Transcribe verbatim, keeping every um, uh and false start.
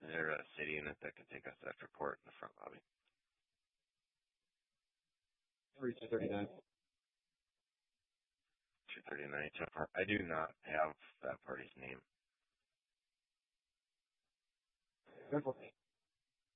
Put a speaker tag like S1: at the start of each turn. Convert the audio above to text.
S1: Is there a city unit that can take us to that report in the front lobby?
S2: two thirty-nine.
S1: two thirty-nine. I do not have that party's name.
S2: Good.